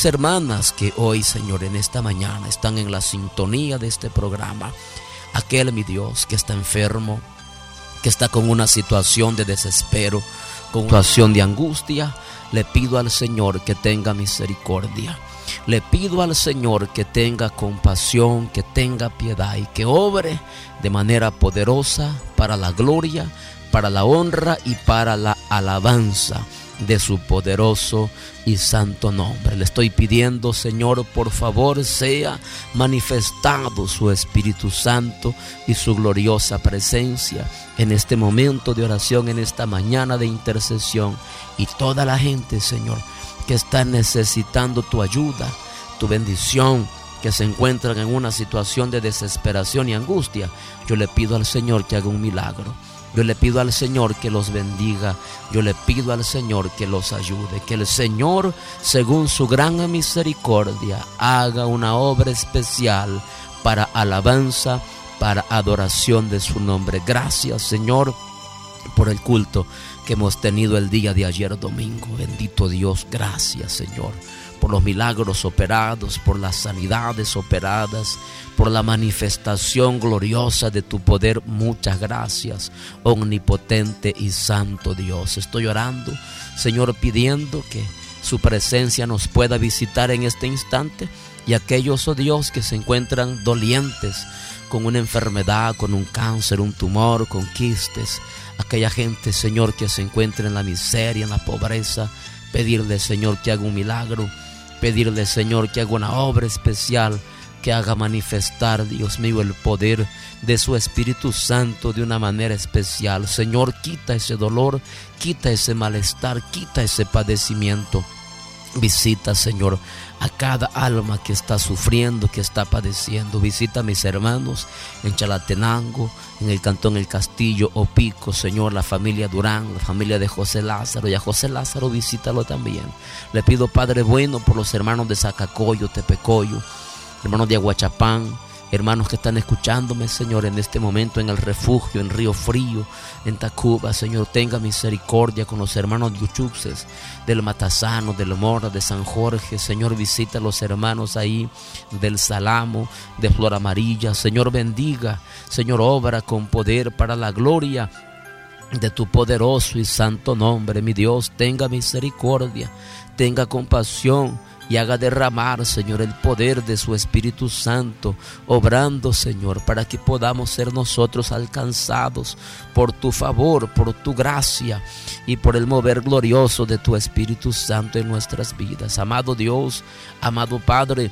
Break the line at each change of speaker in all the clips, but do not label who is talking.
hermanas que hoy, Señor, en esta mañana están en la sintonía de este programa. Aquel, mi Dios, que está enfermo, que está con una situación de desespero, con una situación de angustia, le pido al Señor que tenga misericordia. Le pido al Señor que tenga compasión, que tenga piedad y que obre de manera poderosa para la gloria, para la honra y para la alabanza de su poderoso y santo nombre. Le estoy pidiendo, Señor, por favor, sea manifestado su Espíritu Santo y su gloriosa presencia en este momento de oración, en esta mañana de intercesión. Y toda la gente, Señor, que está necesitando tu ayuda, tu bendición, que se encuentran en una situación de desesperación y angustia, yo le pido al Señor que haga un milagro. Yo le pido al Señor que los bendiga. Yo le pido al Señor que los ayude. Que el Señor, según su gran misericordia, haga una obra especial para alabanza, para adoración de su nombre. Gracias, Señor, por el culto que hemos tenido el día de ayer domingo. Bendito Dios, gracias, Señor, por los milagros operados, por las sanidades operadas, por la manifestación gloriosa de tu poder. Muchas gracias, omnipotente y santo Dios. Estoy orando, Señor, pidiendo que su presencia nos pueda visitar en este instante, y aquellos, oh Dios, que se encuentran dolientes con una enfermedad, con un cáncer, un tumor, con quistes, aquella gente, Señor, que se encuentra en la miseria, en la pobreza, pedirle, Señor, que haga un milagro, pedirle, Señor, que haga una obra especial, que haga manifestar, Dios mío, el poder de su Espíritu Santo de una manera especial. Señor, quita ese dolor, quita ese malestar, quita ese padecimiento. Visita, Señor, a cada alma que está sufriendo, que está padeciendo. Visita a mis hermanos en Chalatenango, en el Cantón El Castillo, Opico, Señor, la familia Durán, la familia de José Lázaro. Y a José Lázaro visítalo también. Le pido, Padre bueno, por los hermanos de Zacacoyo, Tepecoyo, hermanos de Aguachapán, hermanos que están escuchándome, Señor, en este momento en el refugio, en Río Frío, en Tacuba. Señor, tenga misericordia con los hermanos de Uchuxes, del Matasano, del Mora, de San Jorge. Señor, visita a los hermanos ahí del Salamo, de Flor Amarilla. Señor, bendiga. Señor, obra con poder para la gloria de tu poderoso y santo nombre. Mi Dios, tenga misericordia, tenga compasión y haga derramar, Señor, el poder de su Espíritu Santo, obrando, Señor, para que podamos ser nosotros alcanzados por tu favor, por tu gracia y por el mover glorioso de tu Espíritu Santo en nuestras vidas. Amado Dios, amado Padre,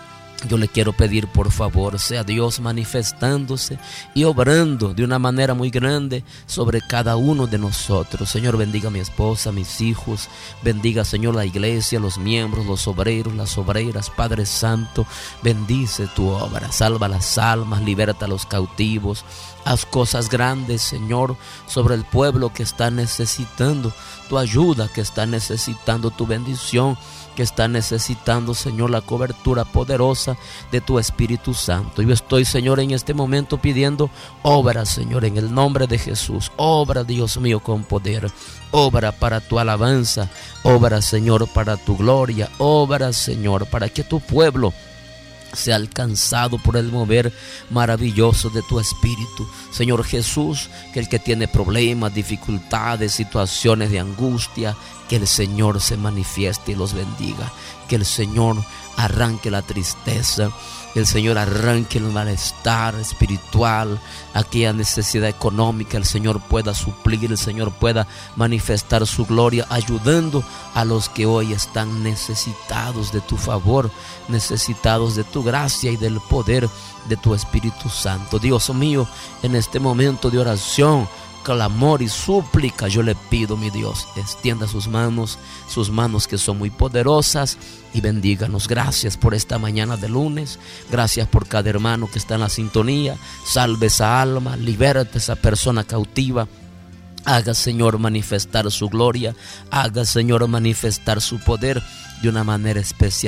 yo le quiero pedir, por favor, sea Dios manifestándose y obrando de una manera muy grande sobre cada uno de nosotros. Señor, bendiga a mi esposa, a mis hijos. Bendiga, Señor, la iglesia, los miembros, los obreros, las obreras. Padre Santo, bendice tu obra. Salva las almas, liberta a los cautivos. Haz cosas grandes, Señor, sobre el pueblo que está necesitando tu ayuda, que está necesitando tu bendición, que está necesitando, Señor, la cobertura poderosa de tu Espíritu Santo. Yo estoy, Señor, en este momento pidiendo, obra, Señor, en el nombre de Jesús. Obra, Dios mío, con poder. Obra para tu alabanza. Obra, Señor, para tu gloria. Obra, Señor, para que tu pueblo sea alcanzado por el mover maravilloso de tu Espíritu. Señor Jesús, que el que tiene problemas, dificultades, situaciones de angustia, que el Señor se manifieste y los bendiga. Que el Señor arranque la tristeza, que el Señor arranque el malestar espiritual, aquella necesidad económica, el Señor pueda suplir, el Señor pueda manifestar su gloria, ayudando a los que hoy están necesitados de tu favor, necesitados de tu gracia y del poder de tu Espíritu Santo. Dios mío, en este momento de oración, clamor y súplica, yo le pido, mi Dios, extienda sus manos que son muy poderosas, y bendíganos. Gracias por esta mañana de lunes, gracias por cada hermano que está en la sintonía. Salve esa alma, libérate esa persona cautiva. Haga, Señor, manifestar su gloria, haga, Señor, manifestar su poder de una manera especial.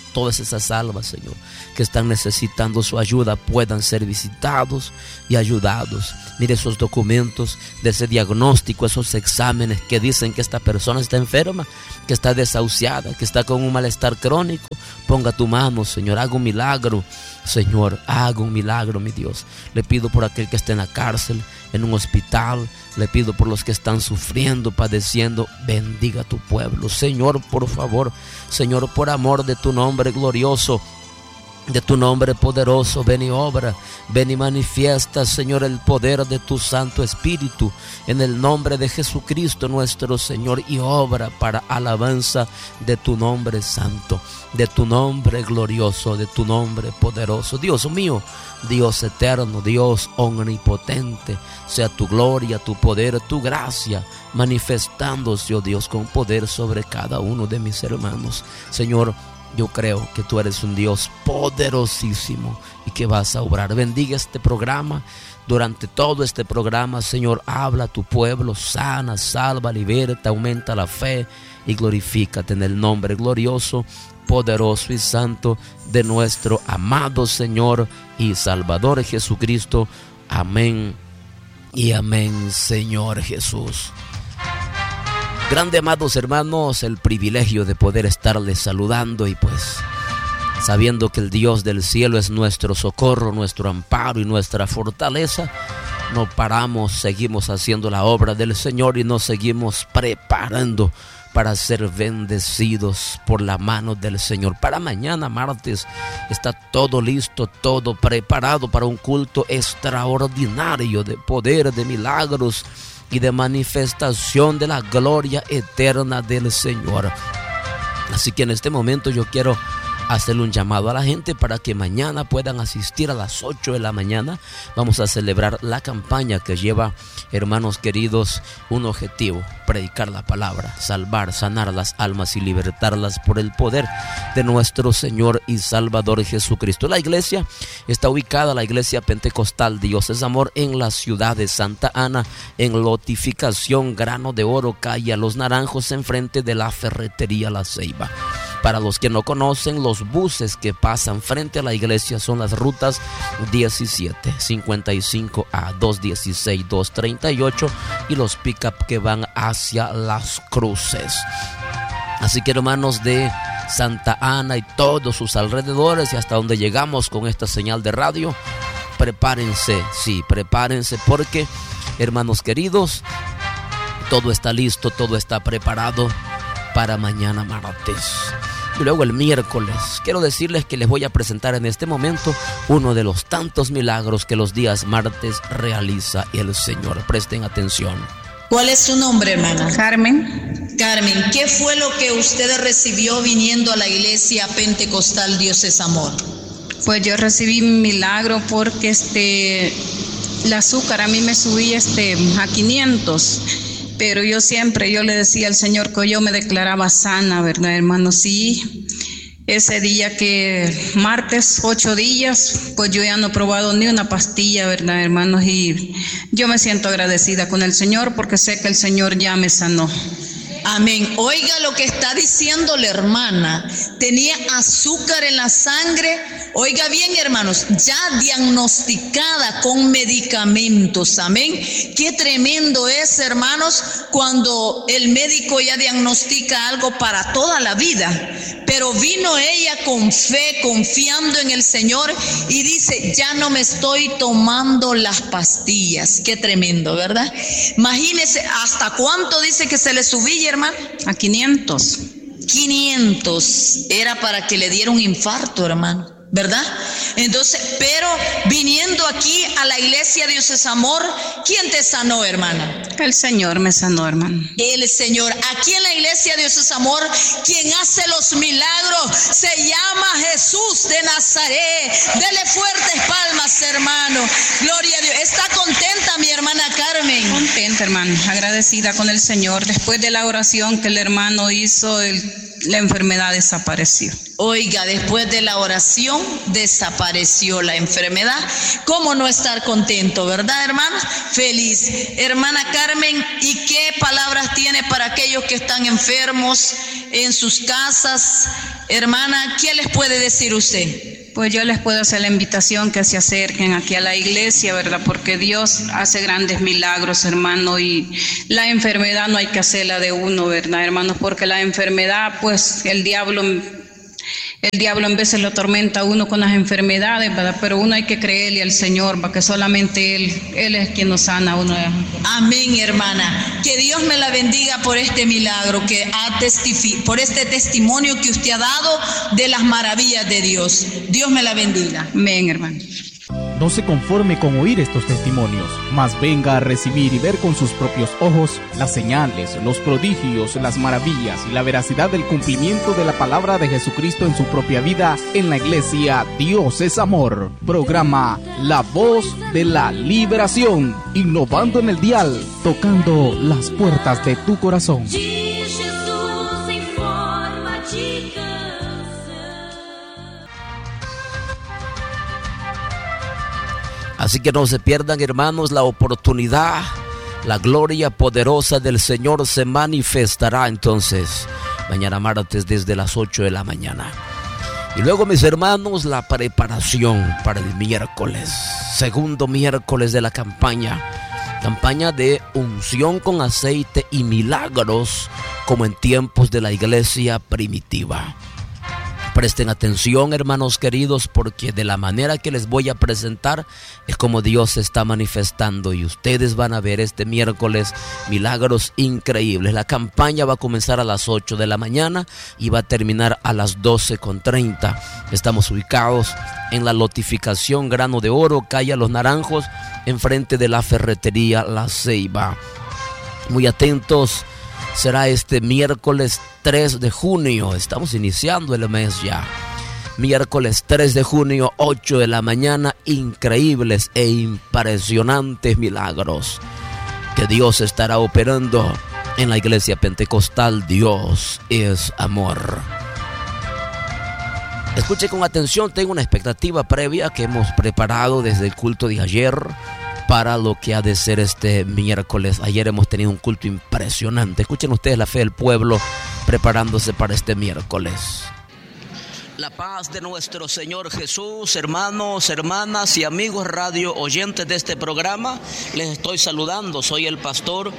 todas esas almas, Señor, que están necesitando su ayuda, puedan ser visitados y ayudados. Mire esos documentos de ese diagnóstico, esos exámenes que dicen que esta persona está enferma, que está desahuciada, que está con un malestar crónico. Ponga tu mano, Señor, haga un milagro, Señor, haga un milagro, mi Dios. Le pido por aquel que está en la cárcel, en un hospital. Le pido por los que están sufriendo, padeciendo. Bendiga a tu pueblo, Señor, por favor. Señor, por amor de tu nombre glorioso, de tu nombre poderoso, ven y obra, ven y manifiesta, Señor, el poder de tu Santo Espíritu, en el nombre de Jesucristo nuestro Señor, y obra para alabanza de tu nombre santo, de tu nombre glorioso, de tu nombre poderoso. Dios mío, Dios eterno, Dios omnipotente, sea tu gloria, tu poder, tu gracia manifestándose, oh Dios, con poder sobre cada uno de mis hermanos. Señor, yo creo que tú eres un Dios poderosísimo y que vas a obrar. Bendiga este programa. Durante todo este programa, Señor, habla a tu pueblo, sana, salva, liberta, aumenta la fe y glorifícate en el nombre glorioso, poderoso y santo de nuestro amado Señor y Salvador Jesucristo. Amén y amén, Señor Jesús. Grande, amados hermanos, el privilegio de poder estarles saludando y pues sabiendo que el Dios del cielo es nuestro socorro, nuestro amparo y nuestra fortaleza. No paramos, seguimos haciendo la obra del Señor y nos seguimos preparando para ser bendecidos por la mano del Señor. Para mañana martes está todo listo, todo preparado para un culto extraordinario de poder, de milagros y de manifestación de la gloria eterna del Señor. Así que en este momento yo quiero hacerle un llamado a la gente para que mañana puedan asistir a las 8 de la mañana. Vamos a celebrar la campaña que lleva, hermanos queridos, un objetivo: predicar la palabra, salvar, sanar las almas y libertarlas por el poder de nuestro Señor y Salvador Jesucristo. La iglesia está ubicada, la iglesia pentecostal Dios es Amor, en la ciudad de Santa Ana, en Lotificación Grano de Oro, calle Los Naranjos, enfrente de la ferretería La Ceiba. Para los que no conocen, los buses que pasan frente a la iglesia son las rutas 17, 55A, 216, 238 y los pick-up que van hacia Las Cruces. Así que, hermanos de Santa Ana y todos sus alrededores y hasta donde llegamos con esta señal de radio, prepárense, sí, prepárense, porque, hermanos queridos, todo está listo, todo está preparado para mañana martes. Y luego el miércoles, quiero decirles que les voy a presentar en este momento uno de los tantos milagros que los días martes realiza el Señor. Presten atención.
¿Cuál es su nombre, hermana?
Carmen.
Carmen, ¿qué fue lo que usted recibió viniendo a la iglesia pentecostal Dios es Amor?
Pues yo recibí un milagro porque el azúcar a mí me subía a 500. Pero yo le decía al Señor que yo me declaraba sana, ¿verdad, hermano? Sí, ese día que martes, 8 días, pues yo ya no he probado ni una pastilla, ¿verdad, hermanos? Y yo me siento agradecida con el Señor porque sé que el Señor ya me sanó.
Amén. Oiga lo que está diciendo la hermana. Tenía azúcar en la sangre. Oiga bien, hermanos, ya diagnosticada con medicamentos. Amén. Qué tremendo es, hermanos, cuando el médico ya diagnostica algo para toda la vida. Pero vino ella con fe, confiando en el Señor y dice, ya no me estoy tomando las pastillas. Qué tremendo, ¿verdad? Imagínese, ¿hasta cuánto dice que se le subía, hermano?
A 500.
500. Era para que le diera un infarto, hermano, ¿verdad? Entonces, pero viniendo aquí a la iglesia Dios es Amor, ¿quién te sanó, hermana?
El Señor me sanó, hermano.
El Señor. Aquí en la iglesia Dios es Amor, quien hace los milagros se llama Jesús de Nazaret. Dele fuertes palmas, hermano. Gloria a Dios. ¿Está contenta mi hermana Carmen?
Contenta, hermano. Agradecida con el Señor. Después de la oración que el hermano hizo, la enfermedad desapareció.
Oiga, después de la oración desapareció la enfermedad. ¿Cómo no estar contento, verdad, hermanos? Feliz. Hermana Carmen, ¿y qué palabras tiene para aquellos que están enfermos en sus casas? Hermana, ¿qué les puede decir usted?
Pues yo les puedo hacer la invitación que se acerquen aquí a la iglesia, ¿verdad? Porque Dios hace grandes milagros, hermano, y la enfermedad no hay que hacerla de uno, ¿verdad, hermanos? Porque la enfermedad, pues el diablo en veces lo atormenta a uno con las enfermedades, ¿verdad? Pero uno hay que creerle al Señor, porque solamente Él es quien nos sana a uno de las enfermedades.
Amén, hermana. Que Dios me la bendiga por este milagro por este testimonio que usted ha dado de las maravillas de Dios. Dios me la bendiga.
Amén, hermano.
No se conforme con oír estos testimonios, mas venga a recibir y ver con sus propios ojos las señales, los prodigios, las maravillas y la veracidad del cumplimiento de la palabra de Jesucristo en su propia vida en la iglesia Dios es Amor. Programa La Voz de la Liberación, innovando en el dial, tocando las puertas de tu corazón.
Así que no se pierdan, hermanos, la oportunidad. La gloria poderosa del Señor se manifestará entonces mañana martes desde las 8 de la mañana. Y luego, mis hermanos, la preparación para el miércoles, segundo miércoles de la campaña de unción con aceite y milagros como en tiempos de la iglesia primitiva. Presten atención, hermanos queridos, porque de la manera que les voy a presentar es como Dios se está manifestando y ustedes van a ver este miércoles milagros increíbles. La campaña va a comenzar a las 8 de la mañana y va a terminar a las 12:30. Estamos ubicados en la lotificación Grano de Oro, calle Los Naranjos, enfrente de la ferretería La Ceiba. Muy atentos. Será este miércoles 3 de junio, estamos iniciando el mes ya. Miércoles 3 de junio, 8 de la mañana, increíbles e impresionantes milagros que Dios estará operando en la iglesia pentecostal. Dios es amor. Escuche con atención, tengo una expectativa previa que hemos preparado desde el culto de ayer para lo que ha de ser este miércoles. Ayer hemos tenido un culto impresionante. Escuchen ustedes la fe del pueblo preparándose para este miércoles. La paz de nuestro Señor Jesús, hermanos, hermanas y amigos radio oyentes de este programa. Les estoy saludando, soy el pastor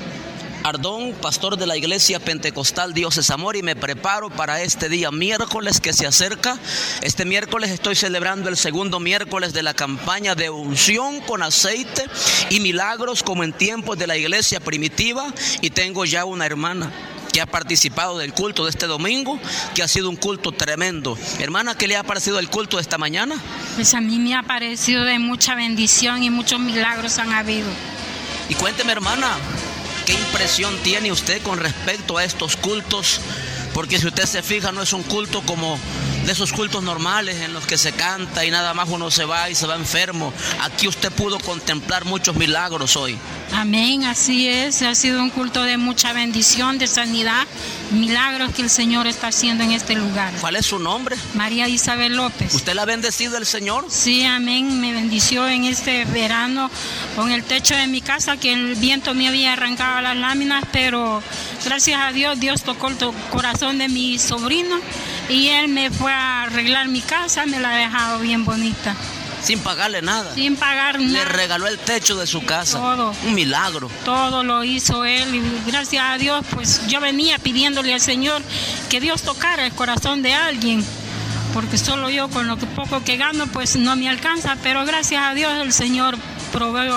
Ardón, pastor de la iglesia pentecostal Dios es Amor, y me preparo para este día miércoles que se acerca. Este miércoles estoy celebrando el segundo miércoles de la campaña de unción con aceite y milagros como en tiempos de la iglesia primitiva, y tengo ya una hermana que ha participado del culto de este domingo, que ha sido un culto tremendo. Hermana, ¿qué le ha parecido el culto de esta mañana?
Pues a mí me ha parecido de mucha bendición y muchos milagros han habido.
Y cuénteme, hermana, ¿qué impresión tiene usted con respecto a estos cultos? Porque si usted se fija, no es un culto como de esos cultos normales en los que se canta y nada más uno se va y se va enfermo. Aquí usted pudo contemplar muchos milagros hoy.
Amén, así es. Ha sido un culto de mucha bendición, de sanidad, milagros que el Señor está haciendo en este lugar.
¿Cuál es su nombre?
María Isabel López.
¿Usted la ha bendecido el Señor?
Sí, amén. Me bendició en este verano con el techo de mi casa, que el viento me había arrancado las láminas, pero gracias a Dios, Dios tocó el corazón de mi sobrino y él me fue a arreglar mi casa, me la ha dejado bien bonita.
Sin pagarle nada.
Sin pagar nada.
Le regaló el techo de su casa.
Todo.
Un milagro.
Todo lo hizo él y gracias a Dios, pues yo venía pidiéndole al Señor que Dios tocara el corazón de alguien, porque solo yo con lo poco que gano pues no me alcanza, pero gracias a Dios el Señor provee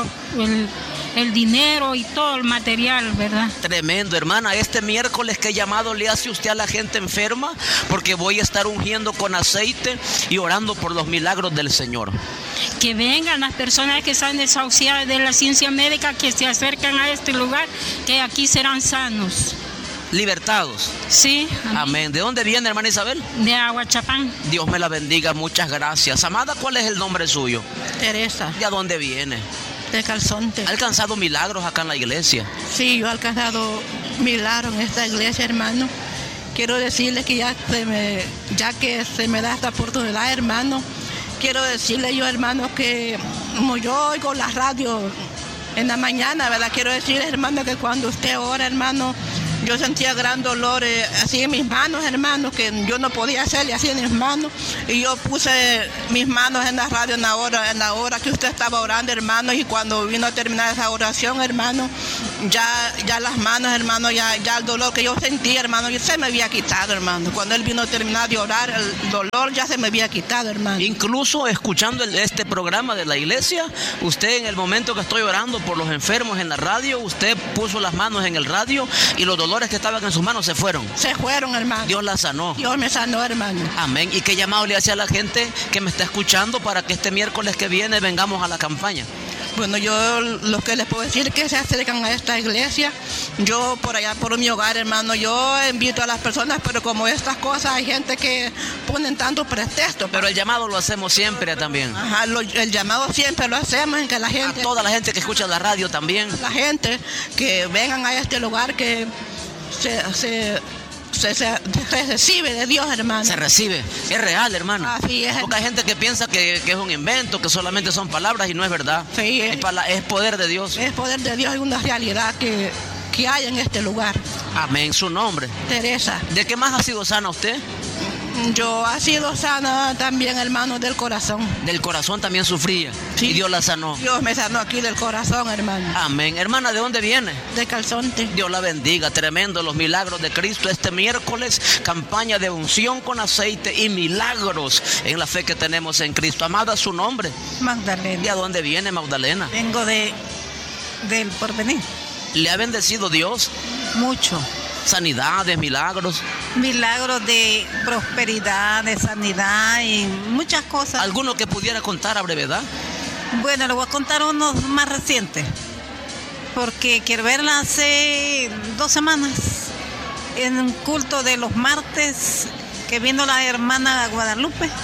el dinero y todo el material, ¿verdad? Tremendo, hermana. Este miércoles, ¿qué llamado le hace usted a la gente enferma? Porque voy a estar ungiendo con aceite y orando por los milagros del Señor. Que vengan las personas que están desahuciadas de la ciencia médica, que se acercan a este lugar, que aquí serán sanos. ¿Libertados? Sí. Amén. ¿De dónde viene, hermana Isabel? De Aguachapán. Dios me la bendiga, muchas gracias. Amada, ¿cuál es el nombre suyo? Teresa. ¿De dónde viene? De Calzonte. ¿Ha alcanzado milagros acá en la iglesia?
Sí, yo he alcanzado milagros en esta iglesia, hermano. quiero decirle que ya que se me da esta oportunidad, hermano, quiero decirle yo, hermano, que como yo oigo la radio en la mañana, ¿verdad? Quiero decirle, hermano, que cuando usted ora, hermano, yo sentía gran dolor así en mis manos, hermano, que yo no podía hacerle así en mis manos. Y yo puse mis manos en la radio en la hora que usted estaba orando, hermano. Y cuando vino a terminar esa oración, hermano, ya las manos, hermano, ya el dolor que yo sentía, hermano, se me había quitado, hermano. Cuando él vino a terminar de orar, el dolor ya se me había quitado, hermano.
Incluso escuchando este programa de la iglesia, usted en el momento que estoy orando por los enfermos en la radio, usted puso las manos en el radio y los dolores que estaban en sus manos se fueron.
Se fueron, hermano.
Dios la sanó.
Dios me sanó, hermano.
Amén. ¿Y qué llamado le hace a la gente que me está escuchando para que este miércoles que viene vengamos a la campaña?
Bueno, yo lo que les puedo decir es que se acercan a esta iglesia. Yo por allá, por mi hogar, hermano, yo invito a las personas, pero como estas cosas hay gente que ponen tantos pretextos.
Pero el llamado lo hacemos siempre también.
Ajá, el llamado siempre lo hacemos en que la gente...
A toda la gente que escucha la radio también.
La gente que vengan a este lugar, que se recibe de Dios, hermano.
Se recibe, es real, hermano.
Así es.
Porque hay gente que piensa que es un invento, que solamente son palabras y no es verdad.
Sí,
es poder de Dios.
Es poder de Dios, es una realidad que hay en este lugar.
Amén, su nombre.
Teresa.
¿De qué más ha sido sana usted?
Yo ha sido sana también, hermano, del corazón.
Del corazón también sufría. Sí. Y Dios la sanó.
Dios me sanó aquí del corazón, hermano.
Amén. Hermana, ¿de dónde viene?
De Calzonte.
Dios la bendiga. Tremendo los milagros de Cristo. Este miércoles, campaña de unción con aceite y milagros en la fe que tenemos en Cristo. Amada, su nombre.
Magdalena.
¿Y a dónde viene, Magdalena?
Vengo del Porvenir.
¿Le ha bendecido Dios?
Mucho.
Sanidades, milagros.
Milagros de prosperidad, de sanidad y muchas cosas.
¿Alguno que pudiera contar a brevedad?
Bueno, le voy a contar unos más recientes, porque quiero verla hace 2 semanas en un culto de los martes que vino la hermana Guadalupe.